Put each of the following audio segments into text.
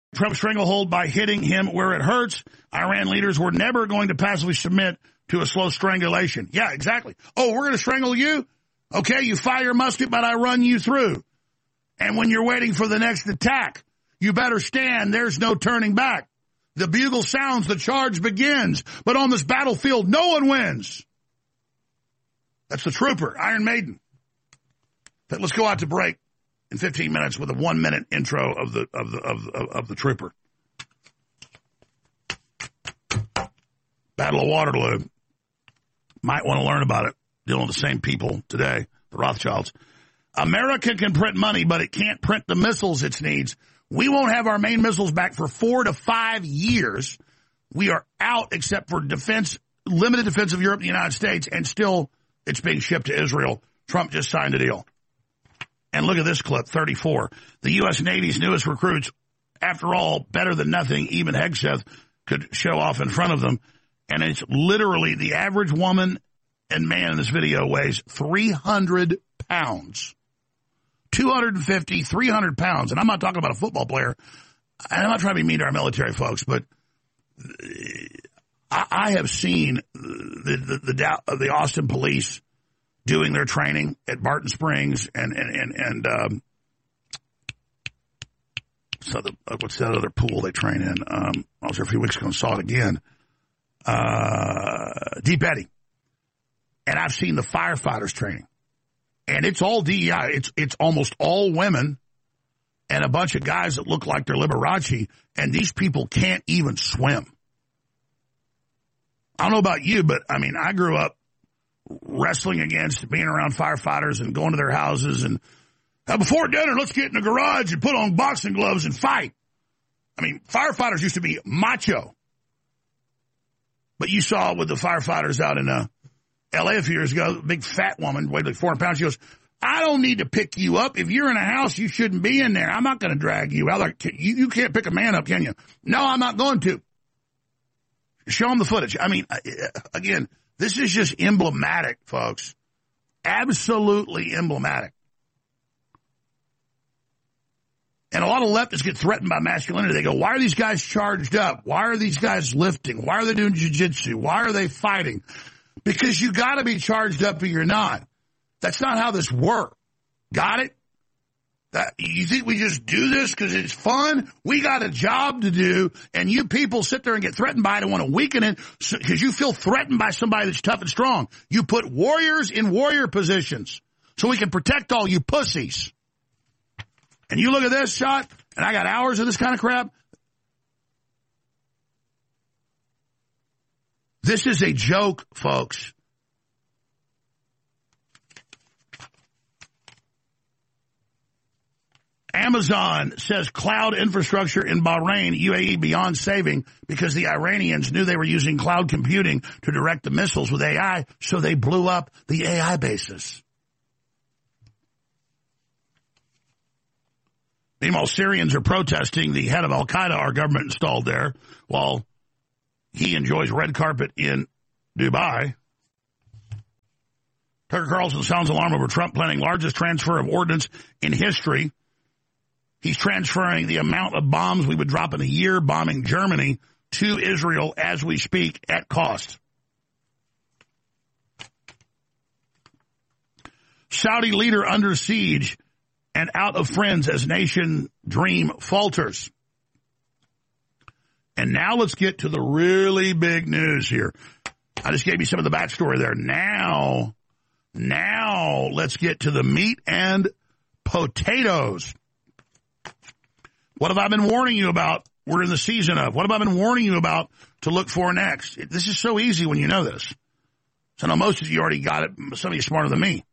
Trump stranglehold by hitting him where it hurts. Iran leaders were never going to passively submit to a slow strangulation. Yeah, exactly. Oh, we're going to strangle you? Okay, you fire your musket, but I run you through. And when you're waiting for the next attack, you better stand. There's no turning back. The bugle sounds, the charge begins. But on this battlefield, no one wins. That's the trooper, Iron Maiden. But let's go out to break in 15 minutes with a 1-minute intro of the trooper. Battle of Waterloo. Might want to learn about it. Dealing with the same people today, the Rothschilds. America can print money, but it can't print the missiles it needs. We won't have our main missiles back for 4 to 5 years. We are out except for defense, limited defense of Europe and the United States, and still it's being shipped to Israel. Trump just signed a deal. And look at this clip, 34. The U.S. Navy's newest recruits, after all, better than nothing, even Hegseth could show off in front of them. And it's literally the average woman and man in this video weighs 300 pounds. 250, 300 pounds. And I'm not talking about a football player. And I'm not trying to be mean to our military folks, but I have seen the Austin police doing their training at Barton Springs and so what's that other pool they train in? I was there a few weeks ago and saw it again. Deep Eddy. And I've seen the firefighters training. And it's all DEI. It's almost all women and a bunch of guys that look like they're Liberace, and these people can't even swim. I don't know about you, but, I mean, I grew up wrestling against being around firefighters and going to their houses and before dinner, let's get in the garage and put on boxing gloves and fight. I mean, firefighters used to be macho. But you saw with the firefighters out in L.A. a few years ago, a big fat woman, weighed like 400 pounds. She goes, I don't need to pick you up. If you're in a house, you shouldn't be in there. I'm not going to drag you out. Like, you can't pick a man up, can you? No, I'm not going to. Show them the footage. I mean, again, this is just emblematic, folks. Absolutely emblematic. And a lot of leftists get threatened by masculinity. They go, why are these guys charged up? Why are these guys lifting? Why are they doing jiu-jitsu? Why are they fighting? Because you got to be charged up or you're not. That's not how this works. Got it? You think we just do this because it's fun? We got a job to do, and you people sit there and get threatened by it and want to weaken it because you feel threatened by somebody that's tough and strong. You put warriors in warrior positions so we can protect all you pussies. And you look at this shot, and I got hours of this kind of crap. This is a joke, folks. Amazon says cloud infrastructure in Bahrain, UAE, beyond saving because the Iranians knew they were using cloud computing to direct the missiles with AI, so they blew up the AI bases. Meanwhile, Syrians are protesting the head of al-Qaeda our government installed there while he enjoys red carpet in Dubai. Tucker Carlson sounds alarm over Trump planning largest transfer of ordnance in history. He's transferring the amount of bombs we would drop in a year bombing Germany to Israel as we speak at cost. Saudi leader under siege and out of friends as nation dream falters. And now let's get to the really big news here. I just gave you some of the backstory there. Now let's get to the meat and potatoes. What have I been warning you about? We're in the season of. What have I been warning you about to look for next? This is so easy when you know this. So I know most of you already got it. Some of you are smarter than me.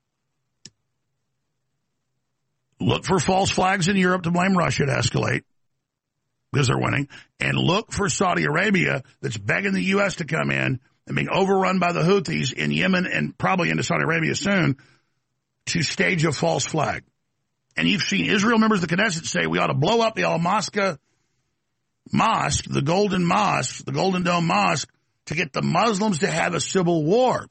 Look for false flags in Europe to blame Russia to escalate because they're winning. And look for Saudi Arabia that's begging the U.S. to come in and being overrun by the Houthis in Yemen and probably into Saudi Arabia soon to stage a false flag. And you've seen Israel members of the Knesset say we ought to blow up the Al-Aqsa Mosque, the Golden Mosque, the Golden Dome Mosque, to get the Muslims to have a civil war.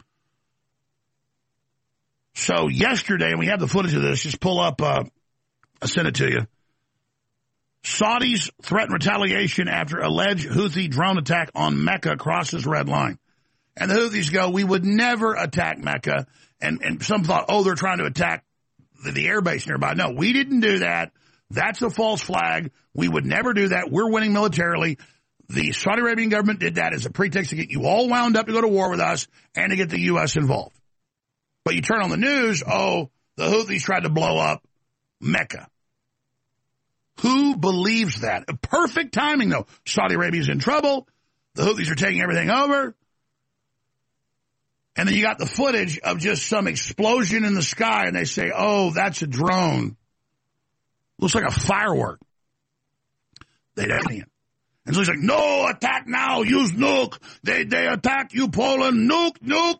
So yesterday, and we have the footage of this, just pull up, I sent it to you. Saudis threaten retaliation after alleged Houthi drone attack on Mecca crosses red line. And the Houthis go, we would never attack Mecca. And some thought, oh, they're trying to attack the air base nearby. No, we didn't do that. That's a false flag. We would never do that. We're winning militarily. The Saudi Arabian government did that as a pretext to get you all wound up to go to war with us and to get the U.S. involved. But you turn on the news, oh, the Houthis tried to blow up Mecca. Who believes that? Perfect timing, though. Saudi Arabia's in trouble. The Houthis are taking everything over. And then you got the footage of just some explosion in the sky, and they say, oh, that's a drone. Looks like a firework. They don't. And so he's like, no, attack now, use nuke. They attack you, Poland. Nuke,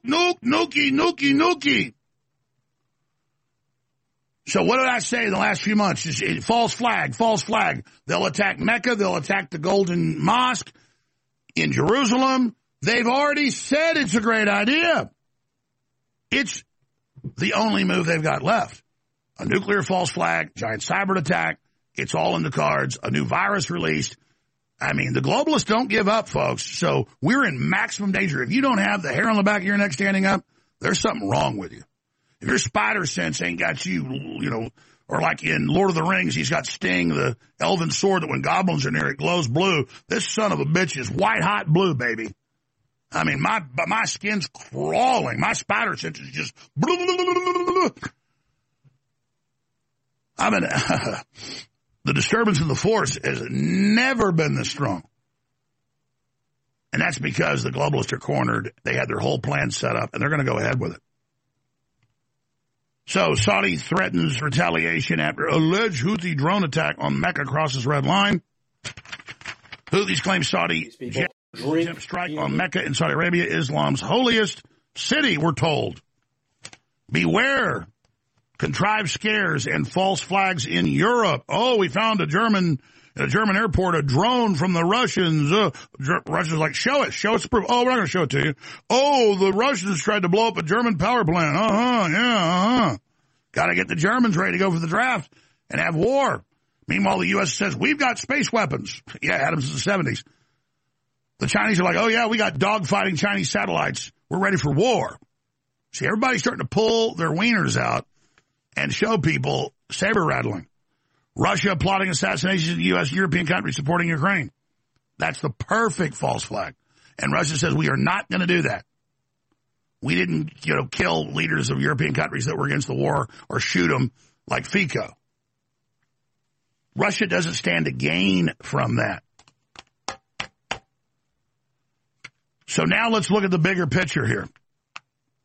nuke. So what did I say in the last few months? Just, false flag. They'll attack Mecca. They'll attack the Golden Mosque in Jerusalem. They've already said it's a great idea. It's the only move they've got left. A nuclear false flag, giant cyber attack. It's all in the cards. A new virus released. I mean, the globalists don't give up, folks. So we're in maximum danger. If you don't have the hair on the back of your neck standing up, there's something wrong with you. If your spider sense ain't got you, or like in Lord of the Rings, he's got Sting, the elven sword that when goblins are near it glows blue. This son of a bitch is white hot blue, baby. I mean, my skin's crawling. My spider sense is just blah, blah, blah, blah, blah. I mean, the disturbance in the force has never been this strong. And that's because the globalists are cornered. They had their whole plan set up, and they're going to go ahead with it. So Saudi threatens retaliation after alleged Houthi drone attack on Mecca crosses red line. Houthis claim Saudi jet strike on Mecca in Saudi Arabia, Islam's holiest city, we're told. Beware. Contrived scares and false flags in Europe. Oh, we found at a German airport, a drone from the Russians. Russians like, show us the proof. Oh, we're not going to show it to you. Oh, the Russians tried to blow up a German power plant. Got to get the Germans ready to go for the draft and have war. Meanwhile, the U.S. says, we've got space weapons. Yeah, had them since the 70s. The Chinese are like, oh, yeah, we got dogfighting Chinese satellites. We're ready for war. See, everybody's starting to pull their wieners out and show people saber rattling. Russia plotting assassinations in the U.S., European countries supporting Ukraine. That's the perfect false flag. And Russia says we are not going to do that. We didn't, kill leaders of European countries that were against the war or shoot them like Fico. Russia doesn't stand to gain from that. So now let's look at the bigger picture here.